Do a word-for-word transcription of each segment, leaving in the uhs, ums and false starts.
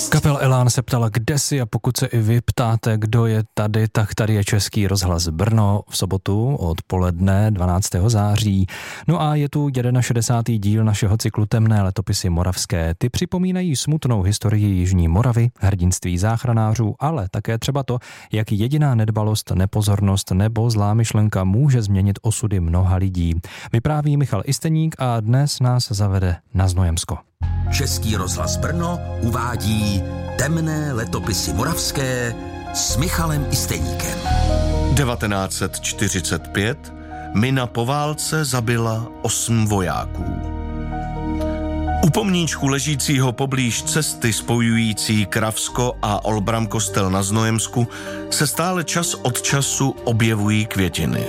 Kapela Elán se ptala, kde si, a pokud se i vy ptáte, kdo je tady, tak tady je Český rozhlas Brno v sobotu odpoledne dvanáctého září. No a je tu šedesátý první díl našeho cyklu Temné letopisy moravské. Ty připomínají smutnou historii Jižní Moravy, hrdinství záchranářů, ale také třeba to, jak jediná nedbalost, nepozornost nebo zlá myšlenka může změnit osudy mnoha lidí. Vypráví Michal Isteník a dnes nás zavede na Znojemsko. Český rozhlas Brno uvádí Temné letopisy moravské s Michalem Isteníkem. devatenáct set čtyřicet pět mina po válce zabila osm vojáků. U pomníčku ležícího poblíž cesty spojující Kravsko a Olbram kostel na Znojemsku se stále čas od času objevují květiny.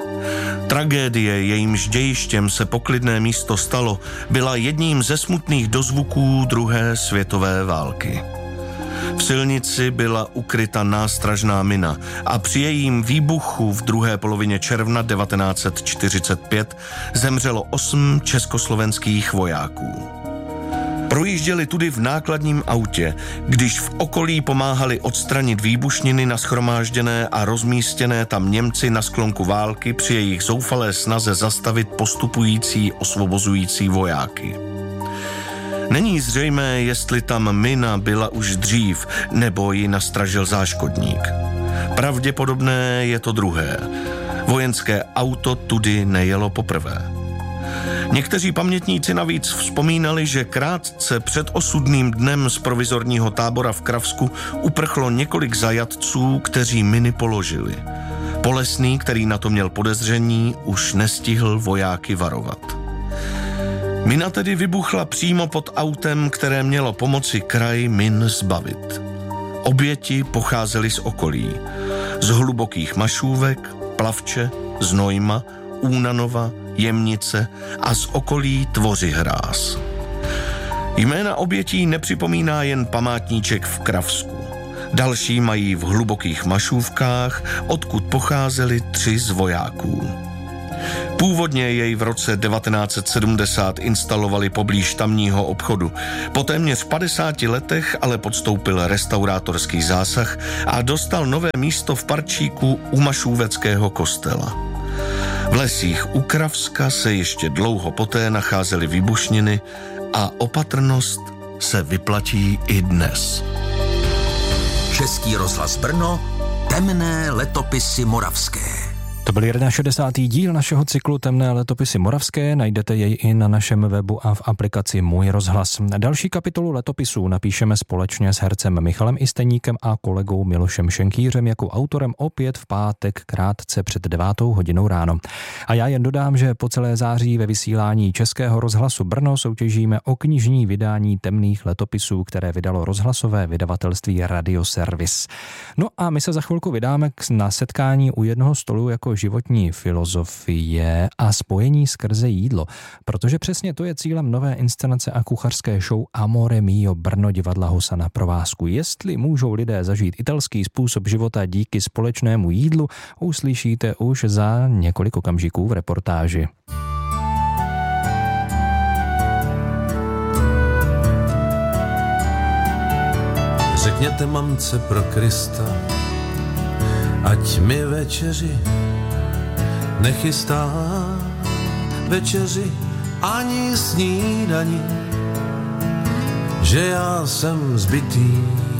Tragédie, jejímž dějištěm se poklidné místo stalo, byla jedním ze smutných dozvuků druhé světové války. V silnici byla ukryta nástražná mina a při jejím výbuchu v druhé polovině června devatenáct set čtyřicet pět zemřelo osm československých vojáků. Projížděli tudy v nákladním autě, když v okolí pomáhali odstranit výbušniny nashromážděné a rozmístěné tam Němci na sklonku války při jejich zoufalé snaze zastavit postupující osvobozující vojáky. Není zřejmé, jestli tam mina byla už dřív, nebo ji nastražil záškodník. Pravděpodobné je to druhé. Vojenské auto tudy nejelo poprvé. Někteří pamětníci navíc vzpomínali, že krátce před osudným dnem z provizorního tábora v Kravsku uprchlo několik zajatců, kteří miny položili. Polesný, který na to měl podezření, už nestihl vojáky varovat. Mina tedy vybuchla přímo pod autem, které mělo pomoci kraj min zbavit. Oběti pocházely z okolí. Z hlubokých Mašůvek, Plavče, Znojma, Únanova, Jemnice a z okolí Tvořihráz. Jména obětí nepřipomíná jen památníček v Kravsku. Další mají v hlubokých Mašůvkách, odkud pocházeli tři z vojáků. Původně jej v roce devatenáct set sedmdesát instalovali poblíž tamního obchodu. Po téměř padesáti letech ale podstoupil restaurátorský zásah a dostal nové místo v parčíku u Mašůveckého kostela. V lesích u Kravska se ještě dlouho poté nacházely výbušniny a opatrnost se vyplatí i dnes. Český rozhlas Brno, Temné letopisy moravské. To byl šedesátý první díl našeho cyklu Temné letopisy moravské, najdete jej i na našem webu a v aplikaci Můj rozhlas. Další kapitolu letopisů napíšeme společně s hercem Michalem Isteníkem a kolegou Milošem Šenkýřem jako autorem opět v pátek krátce před devátou hodinou ráno. A já jen dodám, že po celé září ve vysílání Českého rozhlasu Brno soutěžíme o knižní vydání Temných letopisů, které vydalo rozhlasové vydavatelství Radioservis. No a my se za chvilku vydáme na setkání u jednoho stolu jako životní filozofie a spojení skrze jídlo, protože přesně to je cílem nové inscenace a kuchařské show Amore Mio Brno divadla Husa na provázku. Jestli můžou lidé zažít italský způsob života díky společnému jídlu, uslyšíte už za několik okamžiků v reportáži. Řekněte mamce pro Krista, ať mi večeři nechystá, večeři ani snídani, že já jsem zbytý